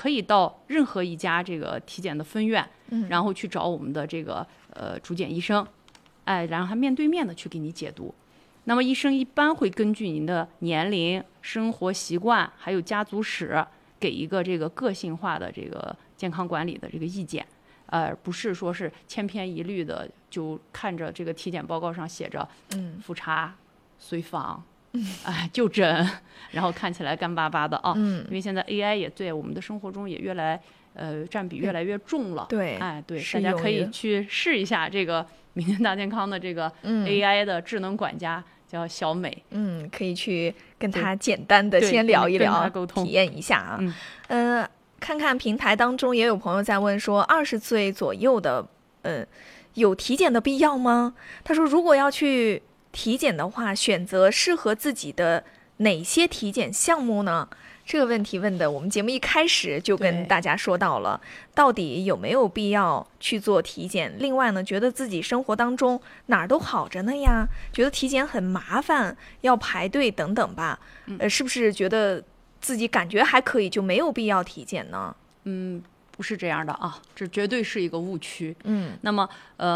可以到任何一家这个体检的分院，然后去找我们的这个主检医生，然后他面对面的去给你解读。那么医生一般会根据您的年龄、生活习惯还有家族史，给一个这个个性化的这个健康管理的这个意见，不是说是千篇一律的就看着这个体检报告上写着复查、随访、就诊，然后看起来干巴巴的啊。因为现在 AI 也在我们的生活中也越来占比越来越重了。 对， 对，大家可以去试一下这个明天大健康的这个 AI 的智能管家。叫小美， 可以去跟他简单的先聊一聊，体验一下啊。看看平台当中也有朋友在问说，20岁左右的，有体检的必要吗？他说，如果要去体检的话，选择适合自己的哪些体检项目呢？这个问题问的，我们节目一开始就跟大家说到了，到底有没有必要去做体检？另外呢，觉得自己生活当中哪儿都好着呢呀，觉得体检很麻烦，要排队等等吧。是不是觉得自己感觉还可以，就没有必要体检呢？ 不是这样的啊，这绝对是一个误区。那么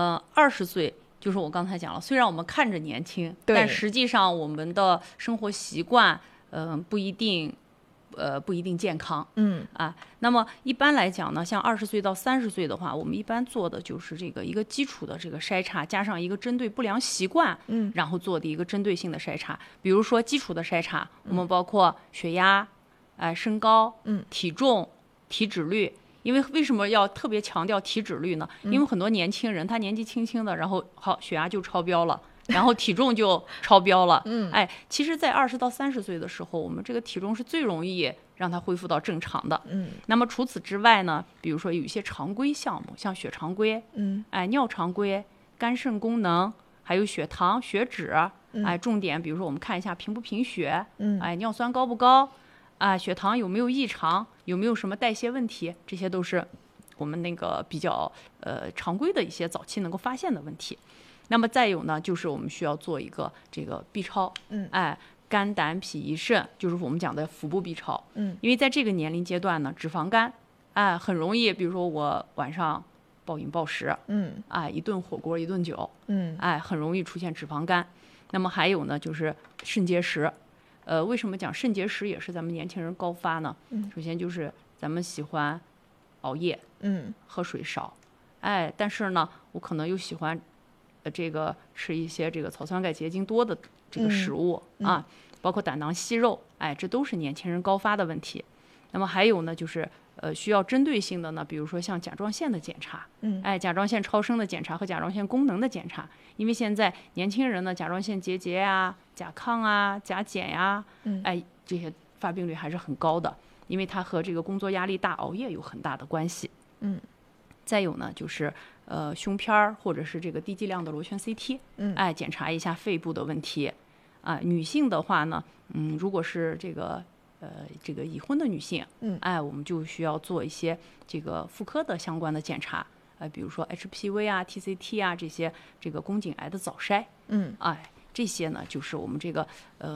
20岁。就是我刚才讲了，虽然我们看着年轻，但实际上我们的生活习惯，不一定健康。那么一般来讲呢，像20岁到30岁的话，我们一般做的就是这个一个基础的这个筛查，加上一个针对不良习惯，然后做的一个针对性的筛查。比如说基础的筛查，我们包括血压、身高、体重、体脂率。因为为什么要特别强调体脂率呢？因为很多年轻人他年纪轻轻的，然后血压就超标了，然后体重就超标了。其实在20到30岁的时候，我们这个体重是最容易让它恢复到正常的。那么除此之外呢，比如说有一些常规项目，像血常规，尿常规、肝肾功能，还有血糖、血脂，重点比如说我们看一下贫不贫血，尿酸高不高。血糖有没有异常，有没有什么代谢问题，这些都是我们那个比较常规的一些早期能够发现的问题。那么再有呢，就是我们需要做一个这个 B 超，肝胆脾胰肾，就是我们讲的腹部 B 超。因为在这个年龄阶段呢，脂肪肝，很容易，比如说我晚上暴饮暴食，一顿火锅一顿酒，很容易出现脂肪肝。那么还有呢，就是肾结石。为什么讲肾结石也是咱们年轻人高发呢？首先就是咱们喜欢熬夜，喝水少，但是呢，我可能又喜欢，这个吃一些这个草酸钙结晶多的这个食物包括胆囊息肉，这都是年轻人高发的问题。那么还有呢，就是需要针对性的呢，比如说像甲状腺的检查，甲状腺超声的检查和甲状腺功能的检查，因为现在年轻人呢，甲状腺结节呀、甲亢啊、甲减呀，这些发病率还是很高的，因为它和这个工作压力大、熬夜有很大的关系。再有呢，就是胸片儿或者是这个低剂量的螺旋 CT，检查一下肺部的问题。女性的话呢，如果是这个已婚的女性，我们就需要做一些这个妇科的相关的检查，比如说 HPV 啊、TCT 啊这些这个宫颈癌的早筛，这些呢就是我们这个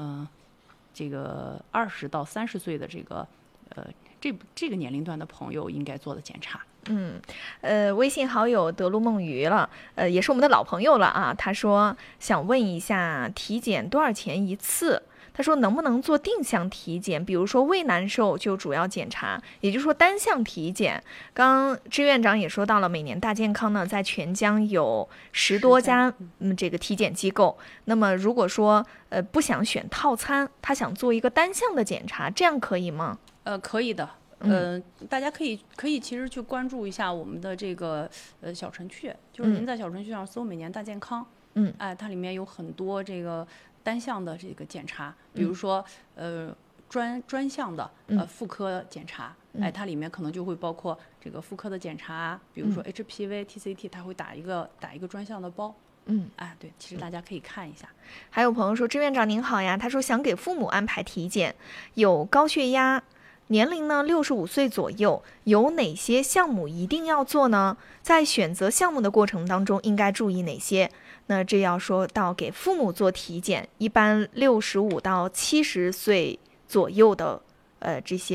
20到30岁的这个年龄段的朋友应该做的检查。 微信好友德路梦鱼了，也是我们的老朋友了啊。他说想问一下，体检多少钱一次？他说能不能做定向体检，比如说胃难受就主要检查，也就是说单项体检。刚支院长也说到了，每年大健康呢在全疆有10多家这个体检机构。那么如果说不想选套餐，他想做一个单项的检查，这样可以吗？ 可以的。大家可以其实去关注一下我们的这个小程序，就是您在小程序上搜每年大健康，它里面有很多这个单项的这个检查，比如说专项的妇科检查，它里面可能就会包括这个妇科的检查，比如说 HPV、TCT， 它会打一个专项的包。对，其实大家可以看一下。 还有朋友说，支院长您好呀，他说想给父母安排体检，有高血压。年龄呢65岁左右，有哪些项目一定要做呢？在选择项目的过程当中应该注意哪些？那这要说到给父母做体检，一般65到70岁左右的这些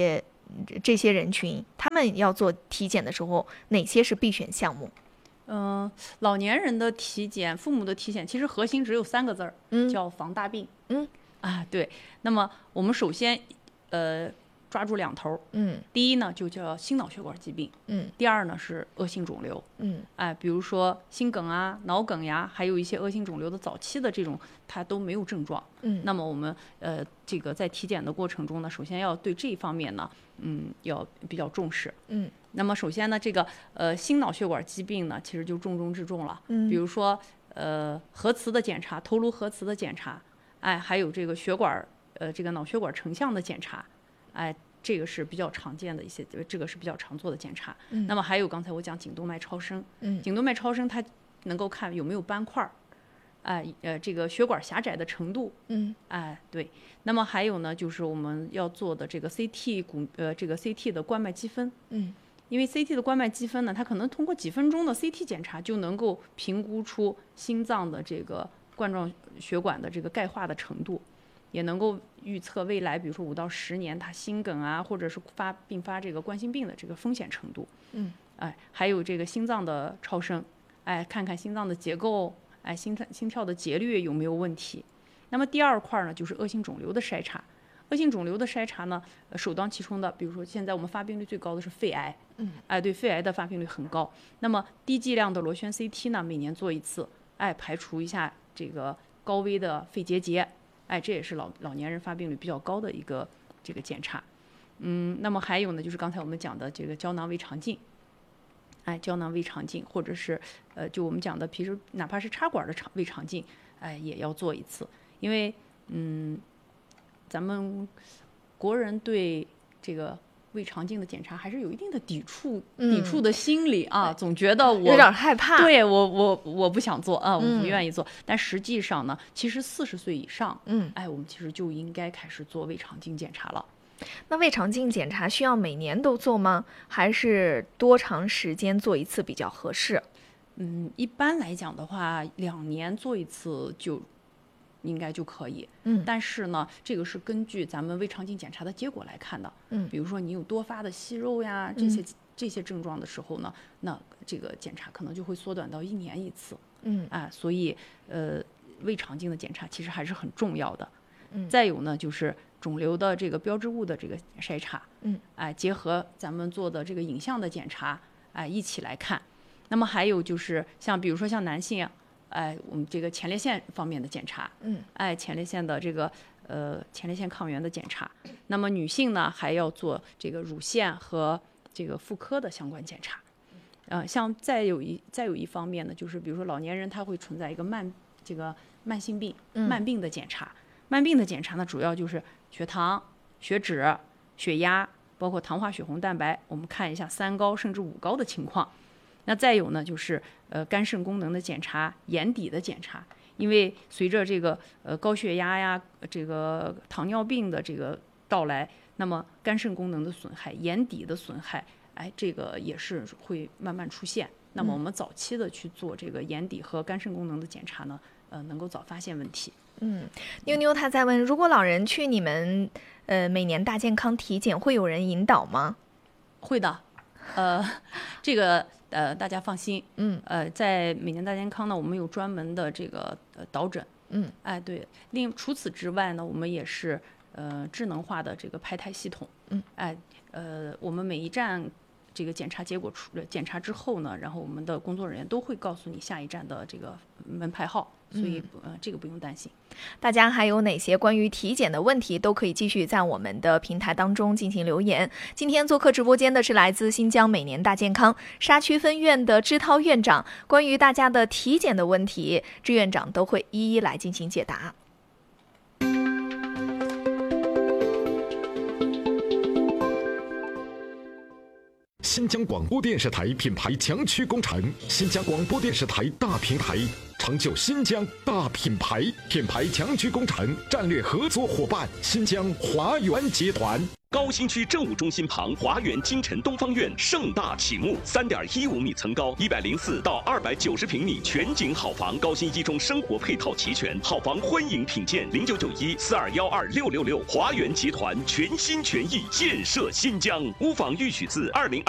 这些人群，他们要做体检的时候，哪些是必选项目？ 老年人的体检，父母的体检，其实核心只有3个字儿，叫防大病。对。那么我们首先抓住2头。第一呢就叫心脑血管疾病。第二呢是恶性肿瘤。比如说心梗啊、脑梗呀，还有一些恶性肿瘤的早期的这种，它都没有症状。那么我们这个在体检的过程中呢，首先要对这一方面呢，要比较重视。那么首先呢，这个心脑血管疾病呢，其实就重中之重了。比如说核磁的检查、头颅核磁的检查，还有这个血管这个脑血管成像的检查，这个是比较常见的一些，这个是比较常做的检查。那么还有刚才我讲颈动脉超声。颈动脉超声它能够看有没有斑块，这个血管狭窄的程度。对。那么还有呢，就是我们要做的这个 CT 这个 CT 的冠脉积分。因为 CT 的冠脉积分呢，它可能通过几分钟的 CT 检查就能够评估出心脏的这个冠状血管的这个钙化的程度，也能够预测未来，比如说5到10年它心梗啊，或者是并发这个冠心病的这个风险程度。还有这个心脏的超声，看看心脏的结构，心跳的节律有没有问题。那么第2块呢，就是恶性肿瘤的筛查。恶性肿瘤的筛查呢，首当其冲的，比如说现在我们发病率最高的是肺癌。对，肺癌的发病率很高。那么低剂量的螺旋 CT 呢，每年做1次，排除一下这个高危的肺结节。这也是老年人发病率比较高的一个这个检查。那么还有呢，就是刚才我们讲的这个胶囊胃肠镜。胶囊胃肠镜，或者是就我们讲的平时哪怕是插管的胃肠镜，也要做1次。因为咱们国人对这个胃肠镜的检查还是有一定的抵触的心理啊，总觉得我有点害怕。 对，我不想做我不愿意做。但实际上呢，其实40岁以上，我们其实就应该开始做胃肠镜检查了。 那胃肠镜检查需要每年都做吗？还是多长时间做1次比较合适？ 一般来讲的话，2年做1次就应该就可以。但是呢，这个是根据咱们胃肠镜检查的结果来看的。比如说你有多发的息肉呀，这些症状的时候呢，那这个检查可能就会缩短到1年1次。所以胃肠镜的检查其实还是很重要的。再有呢，就是肿瘤的这个标志物的这个筛查。结合咱们做的这个影像的检查，一起来看。那么还有就是比如说像男性我们这个前列腺方面的检查。前列腺的这个前列腺抗原的检查。那么女性呢，还要做这个乳腺和这个妇科的相关检查。像再有一方面呢，就是比如说老年人他会存在一个慢性病、慢病的检查。慢病的检查呢，主要就是血糖、血脂、血压，包括糖化血红蛋白，我们看一下3高甚至5高的情况。那再有呢，就是肝肾功能的检查、眼底的检查。因为随着这个高血压呀、这个糖尿病的这个到来，那么肝肾功能的损害、眼底的损害，这个也是会慢慢出现。那么我们早期的去做这个眼底和肝肾功能的检查呢，能够早发现问题。 妞妞她在问，如果老人去你们每年大健康体检，会有人引导吗？ 会的。这个大家放心。在每年大健康呢，我们有专门的这个导诊。对。除此之外呢，我们也是智能化的这个排胎系统。我们每一站这个检查结果检查之后呢，然后我们的工作人员都会告诉你下一站的这个门牌号。所以这个不用担心。 大家还有哪些关于体检的问题，都可以继续在我们的平台当中进行留言。今天做客直播间的是来自新疆每年大健康沙区分院的支涛院长，关于大家的体检的问题，支院长都会一一来进行解答。 新疆广播电视台品牌强驱工程，新疆广播电视台大平台，成就新疆大品牌。品牌强驱工程战略合作伙伴：新疆华源集团。 高新区政务中心旁华源金晨东方院盛大启幕，3.15米层高，104到290平米全景好房，高新一中生活配套齐全，好房欢迎品鉴，0991421666。华源集团全心全意建设新疆，屋房预取自2022